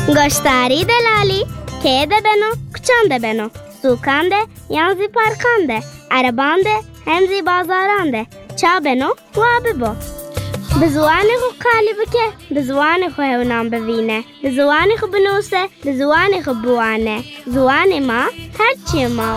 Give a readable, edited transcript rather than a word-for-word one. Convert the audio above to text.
گشتاری دلالی که ده بنو کچان ده بنو سوکان ده یان زی پارکان ده عربان ده هم زی بازاران ده چا بنو و ببو به زوان خو قالی بکه به زوان خو هونام ببینه به زوان خو بنوسه به زوان خو بوانه زوان ما هرچی ما